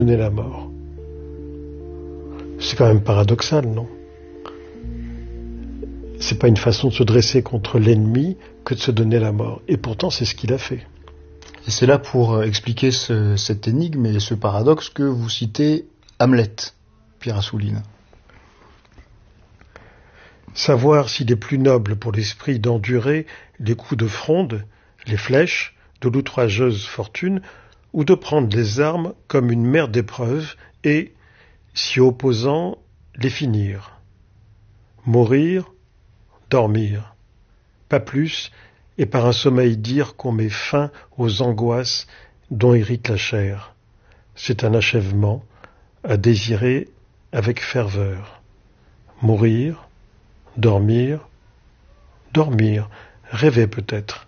donner la mort. C'est quand même paradoxal, non? C'est pas une façon de se dresser contre l'ennemi que de se donner la mort. Et pourtant, c'est ce qu'il a fait. Et c'est là pour expliquer cette énigme et ce paradoxe que vous citez Hamlet, Pierre Assouline. Savoir s'il est plus noble pour l'esprit d'endurer les coups de fronde, les flèches, de l'outrageuse fortune, ou de prendre les armes comme une mer d'épreuves et, s'y opposant, les finir. Mourir, dormir, pas plus, et par un sommeil dire qu'on met fin aux angoisses dont hérite la chair. C'est un achèvement à désirer avec ferveur. Mourir, dormir, rêver peut-être.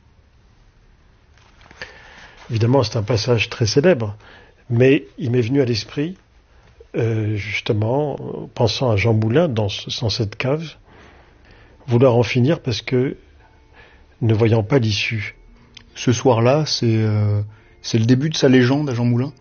Évidemment, c'est un passage très célèbre, mais il m'est venu à l'esprit, justement, pensant à Jean Moulin dans cette cave, vouloir en finir parce que, ne voyant pas l'issue. Ce soir-là, c'est le début de sa légende à Jean Moulin?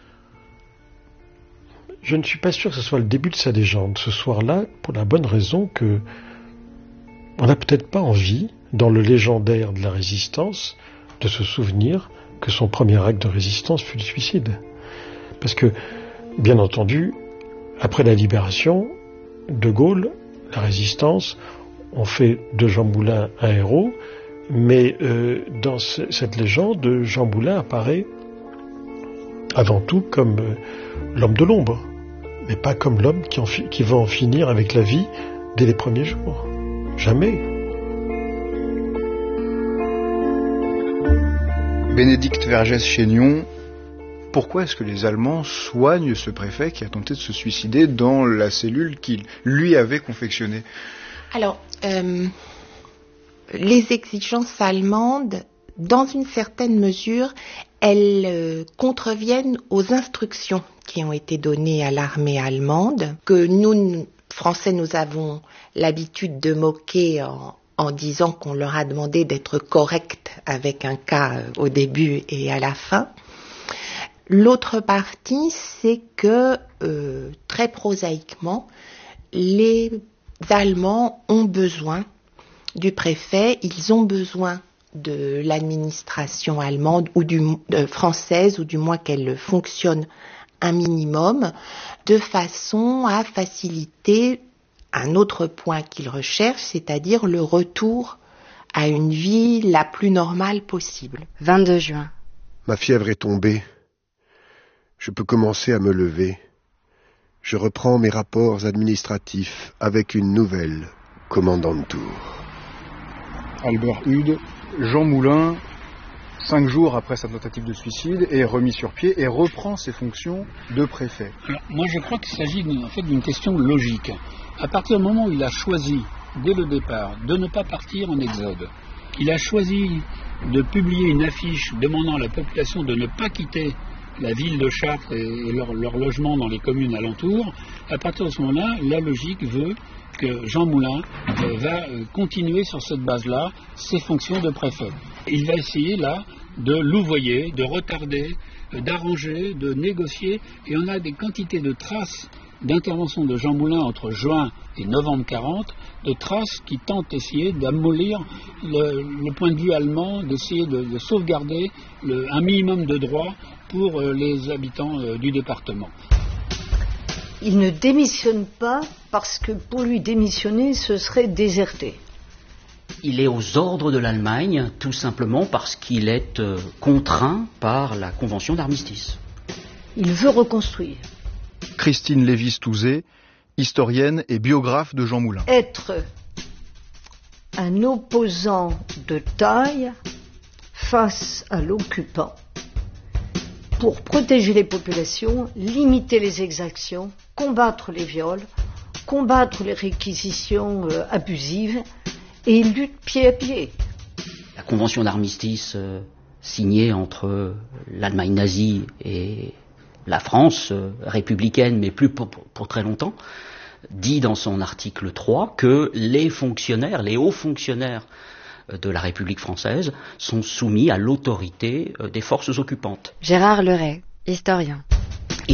Je ne suis pas sûr que ce soit le début de sa légende, ce soir-là, pour la bonne raison que on n'a peut-être pas envie, dans le légendaire de la résistance, de se souvenir que son premier acte de résistance fut le suicide. Parce que, bien entendu, après la libération, De Gaulle, la résistance, on fait de Jean Moulin un héros, mais dans cette légende, Jean Moulin apparaît avant tout comme l'homme de l'ombre, mais pas comme l'homme qui va en finir avec la vie dès les premiers jours. Jamais. Bénédicte Vergès-Chaignon, pourquoi est-ce que les Allemands soignent ce préfet qui a tenté de se suicider dans la cellule qu'il lui avait confectionnée? Alors, les exigences allemandes, dans une certaine mesure, elles contreviennent aux instructions qui ont été données à l'armée allemande, que nous, Français, nous avons l'habitude de moquer en disant qu'on leur a demandé d'être corrects avec un K au début et à la fin. L'autre partie, c'est que, très prosaïquement, les Allemands ont besoin du préfet, ils ont besoin de l'administration allemande ou française, ou du moins qu'elle fonctionne un minimum, de façon à faciliter un autre point qu'ils recherchent, c'est-à-dire le retour à une vie la plus normale possible. 22 juin. Ma fièvre est tombée. Je peux commencer à me lever. Je reprends mes rapports administratifs avec une nouvelle commandanture. Albert Hude, Jean Moulin, 5 jours après sa tentative de suicide, est remis sur pied et reprend ses fonctions de préfet. Alors, moi, je crois qu'il s'agit en fait d'une question logique. À partir du moment où il a choisi, dès le départ, de ne pas partir en exode, il a choisi de publier une affiche demandant à la population de ne pas quitter la ville de Chartres et leur logement dans les communes alentours. À partir de ce moment-là, la logique veut que Jean Moulin va continuer sur cette base-là ses fonctions de préfet. Il va essayer là de louvoyer, de retarder, d'arranger, de négocier, et on a des quantités de traces d'intervention de Jean Moulin entre juin et novembre 40, de traces qui tentent d'essayer d'amollir le point de vue allemand, d'essayer de sauvegarder un minimum de droits pour les habitants du département. Il ne démissionne pas parce que pour lui démissionner, ce serait déserter. Il est aux ordres de l'Allemagne, tout simplement parce qu'il est contraint par la convention d'armistice. Il veut reconstruire. Christine Lévis-Touzé, historienne et biographe de Jean Moulin. Être un opposant de taille face à l'occupant pour protéger les populations, limiter les exactions, combattre les viols, combattre les réquisitions abusives, et il lutte pied à pied. La convention d'armistice signée entre l'Allemagne nazie et la France républicaine, mais plus pour très longtemps, dit dans son article 3 que les fonctionnaires, les hauts fonctionnaires de la République française sont soumis à l'autorité des forces occupantes. Gérard Leray, historien.